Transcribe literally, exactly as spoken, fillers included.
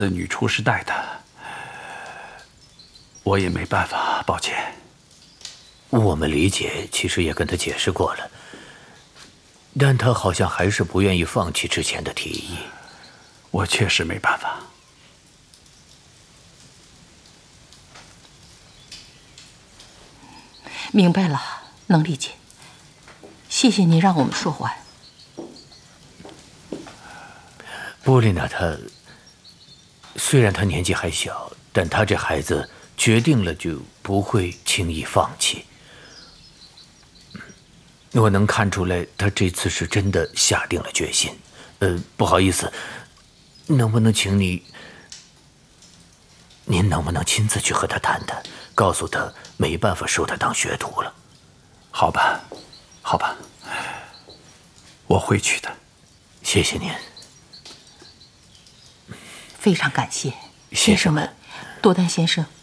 的女厨师带的，我也没办法，抱歉。 我们理解，其实也跟他解释过了，但他好像还是不愿意放弃之前的提议。 我确实没办法。 明白了，能理解。谢谢您让我们说完。 波丽娜她虽然她年纪还小，但她这孩子决定了就不会轻易放弃。我能看出来，她这次是真的下定了决心。呃，不好意思，能不能请你，您能不能亲自去和她谈谈，告诉她没办法收她当学徒了？ 好吧，好吧，我会去的。 谢谢您。 非常感谢， 先生们， 多丹先生，